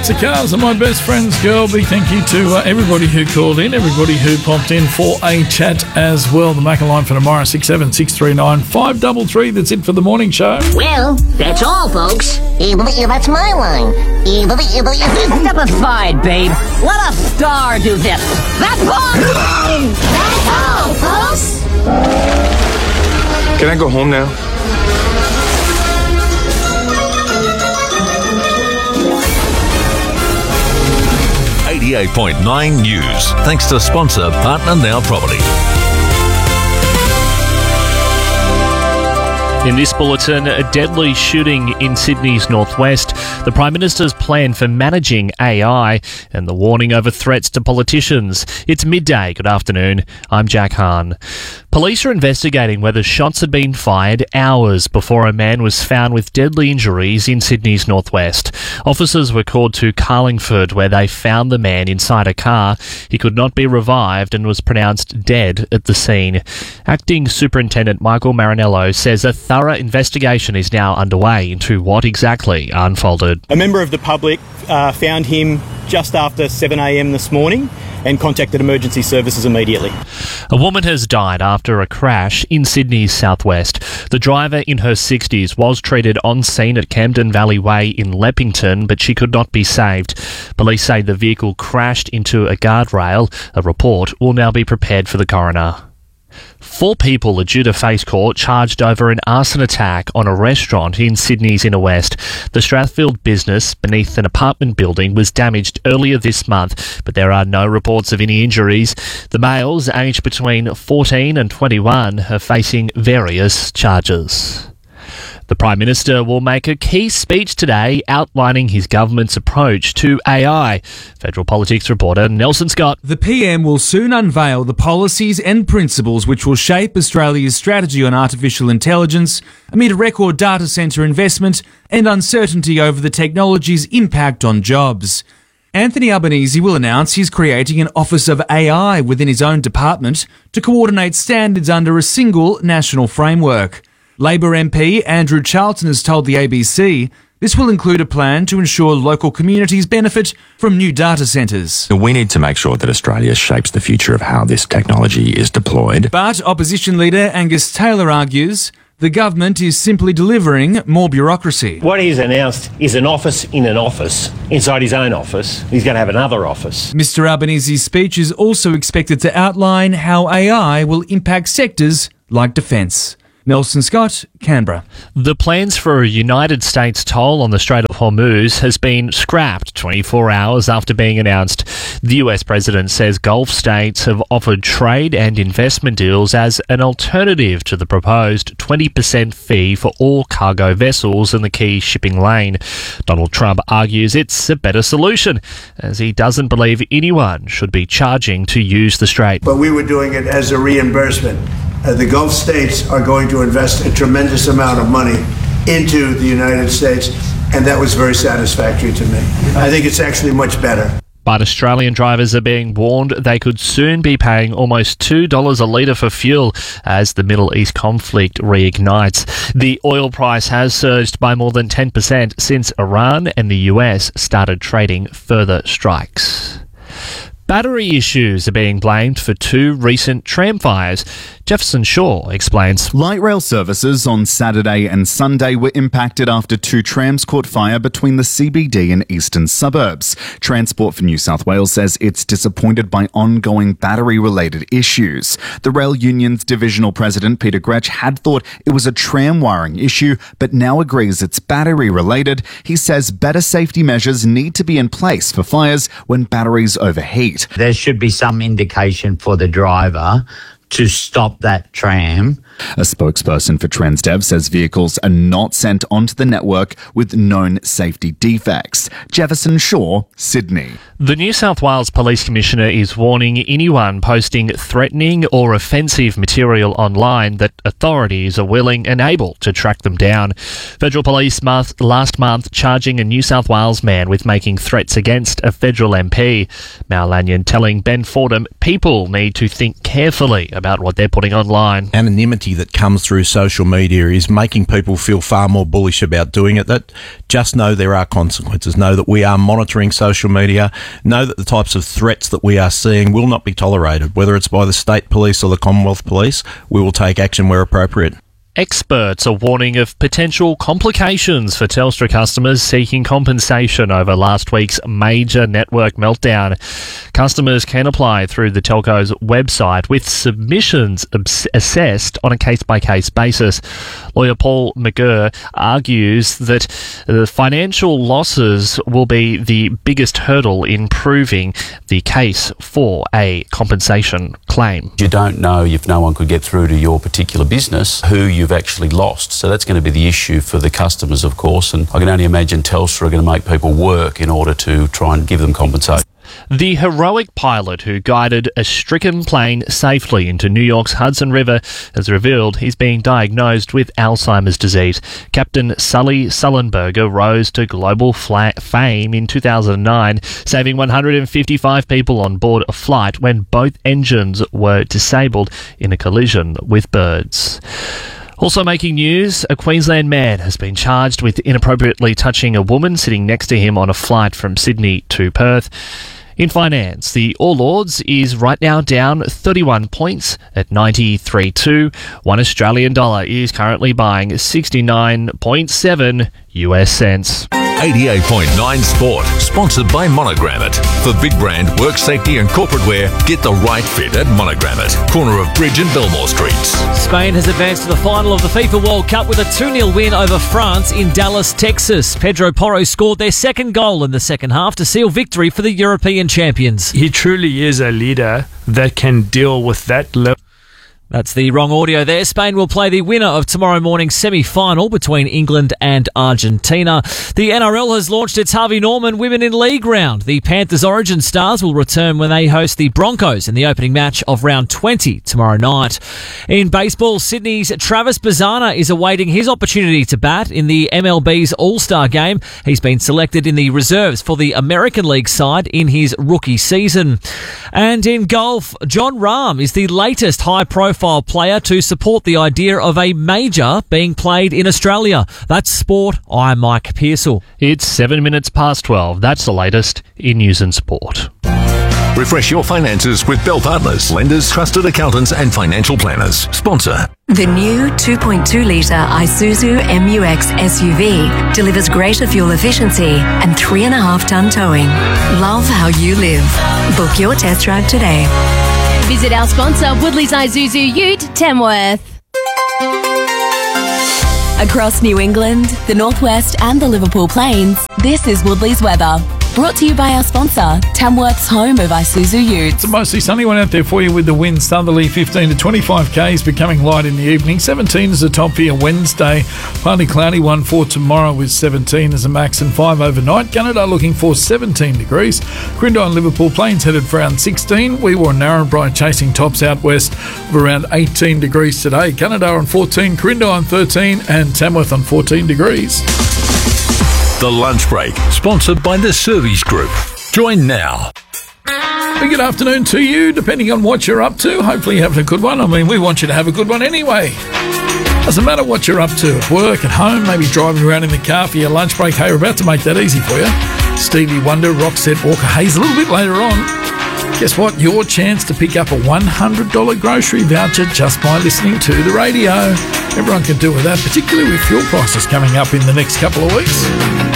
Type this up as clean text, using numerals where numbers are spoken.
Lots of cars and my best friend's girl. Big thank you to everybody who called in, everybody who popped in for a chat as well. The Macca line for tomorrow, 67639 533. That's it for the morning show. Well, that's all, folks. That's my line. Step aside, babe. Let a star do this. That's all. That's all, folks. Can I go home now? .9 News. Thanks to sponsor Partner Now Property. In this bulletin, a deadly shooting in Sydney's northwest, the Prime Minister's plan for managing AI, and the warning over threats to politicians. It's midday. Good afternoon. I'm Jack Hahn. Police are investigating whether shots had been fired hours before a man was found with deadly injuries in Sydney's northwest. Officers were called to Carlingford, where they found the man inside a car. He could not be revived and was pronounced dead at the scene. Acting Superintendent Michael Marinello says a thorough investigation is now underway into what exactly unfolded. A member of the public found him just after 7 a.m. this morning and contacted emergency services immediately. A woman has died after a crash in Sydney's southwest. The driver, in her 60s, was treated on scene at Camden Valley Way in Leppington, but she could not be saved. Police say the vehicle crashed into a guardrail. A report will now be prepared for the coroner. 4 people are due to face court charged over an arson attack on a restaurant in Sydney's inner west. The Strathfield business beneath an apartment building was damaged earlier this month, but there are no reports of any injuries. The males, aged between 14 and 21, are facing various charges. The Prime Minister will make a key speech today outlining his government's approach to AI. Federal Politics reporter Nelson Scott. The PM will soon unveil the policies and principles which will shape Australia's strategy on artificial intelligence amid record data centre investment and uncertainty over the technology's impact on jobs. Anthony Albanese will announce he's creating an Office of AI within his own department to coordinate standards under a single national framework. Labor MP Andrew Charlton has told the ABC this will include a plan to ensure local communities benefit from new data centres. We need to make sure that Australia shapes the future of how this technology is deployed. But opposition leader Angus Taylor argues the government is simply delivering more bureaucracy. What he's announced is an office in an office. Inside his own office, he's going to have another office. Mr Albanese's speech is also expected to outline how AI will impact sectors like defence. Nelson Scott, Canberra. The plans for a United States toll on the Strait of Hormuz has been scrapped 24 hours after being announced. The US president says Gulf states have offered trade and investment deals as an alternative to the proposed 20% fee for all cargo vessels in the key shipping lane. Donald Trump argues it's a better solution, as he doesn't believe anyone should be charging to use the strait. But we were doing it as a reimbursement. The Gulf states are going to invest a tremendous amount of money into the United States, and that was very satisfactory to me. I think it's actually much better. But Australian drivers are being warned they could soon be paying almost $2 a litre for fuel as the Middle East conflict reignites. The oil price has surged by more than 10% since Iran and the US started trading further strikes. Battery issues are being blamed for 2 recent tram fires. Jefferson Shaw explains. Light rail services on Saturday and Sunday were impacted after 2 trams caught fire between the CBD and eastern suburbs. Transport for New South Wales says it's disappointed by ongoing battery-related issues. The Rail Union's divisional president, Peter Gretsch, had thought it was a tram wiring issue, but now agrees it's battery-related. He says better safety measures need to be in place for fires when batteries overheat. There should be some indication for the driver to stop that tram. A spokesperson for Transdev says vehicles are not sent onto the network with known safety defects. Jefferson Shaw, Sydney. The New South Wales Police Commissioner is warning anyone posting threatening or offensive material online that authorities are willing and able to track them down. Federal Police last month charging a New South Wales man with making threats against a federal MP. Mal Lanyon telling Ben Fordham people need to think carefully about what they're putting online. Anonymity publicity that comes through social media is making people feel far more bullish about doing it. That just know there are consequences. Know that we are monitoring social media. Know that the types of threats that we are seeing will not be tolerated, whether it's by the state police or the Commonwealth Police. We will take action where appropriate. Experts are warning of potential complications for Telstra customers seeking compensation over last week's major network meltdown. Customers can apply through the telco's website with submissions assessed on a case-by-case basis. Lawyer Paul McGurr argues that the financial losses will be the biggest hurdle in proving the case for a compensation claim. You don't know if no one could get through to your particular business who you've actually lost. So that's going to be the issue for the customers, of course, and I can only imagine Telstra are going to make people work in order to try and give them compensation. The heroic pilot who guided a stricken plane safely into New York's Hudson River has revealed he's being diagnosed with Alzheimer's disease. Captain Sully Sullenberger rose to global fame in 2009, saving 155 people on board a flight when both engines were disabled in a collision with birds. Also making news, a Queensland man has been charged with inappropriately touching a woman sitting next to him on a flight from Sydney to Perth. In finance, the All Ords is right now down 31 points at 93.2. One Australian dollar is currently buying 69.7 US cents. 88.9 Sport, sponsored by Monogram It. For big brand, work safety and corporate wear, get the right fit at Monogram It. Corner of Bridge and Belmore Streets. Spain has advanced to the final of the FIFA World Cup with a 2-0 win over France in Dallas, Texas. Pedro Porro scored their second goal in the second half to seal victory for the European champions. He truly is a leader that can deal with that level. That's the wrong audio there. Spain will play the winner of tomorrow morning's semi-final between England and Argentina. The NRL has launched its Harvey Norman Women in League round. The Panthers Origin Stars will return when they host the Broncos in the opening match of round 20 tomorrow night. In baseball, Sydney's Travis Bazzana is awaiting his opportunity to bat in the MLB's All-Star game. He's been selected in the reserves for the American League side in his rookie season. And in golf, John Rahm is the latest high-profile player to support the idea of a major being played in Australia. That's sport. I'm Mike Pearsall. It's 7 minutes past 12. That's the latest in news and sport. Refresh your finances with Bell Partners, lenders, trusted accountants and financial planners. Sponsor. The new 2.2-litre Isuzu MU-X SUV delivers greater fuel efficiency and 3.5-tonne towing. Love how you live. Book your test drive today. Visit our sponsor, Woodley's Isuzu Ute, Tamworth. Across New England, the Northwest and the Liverpool Plains, this is Woodley's weather. Brought to you by our sponsor, Tamworth's home of Isuzu Utes. It's a mostly sunny one out there for you with the winds. Southerly 15 to 25 k's, becoming light in the evening. 17 is the top for your Wednesday. Partly cloudy one for tomorrow with 17 as a max and 5 overnight. Gunnedah looking for 17 degrees. Quirindi and Liverpool Plains headed for around 16. We were Narrabri chasing tops out west of around 18 degrees today. Gunnedah on 14, Quirindi on 13 and Tamworth on 14 degrees. The Lunch Break, sponsored by the Service Group. Join now. Good afternoon to you, depending on what you're up to. Hopefully you're having a good one. I mean, we want you to have a good one anyway. Doesn't matter what you're up to, at work, at home, maybe driving around in the car for your lunch break. Hey, we're about to make that easy for you. Stevie Wonder, Roxette, Walker Hayes a little bit later on. Guess what? Your chance to pick up a $100 grocery voucher just by listening to the radio. Everyone can do with that, particularly with fuel prices coming up in the next couple of weeks.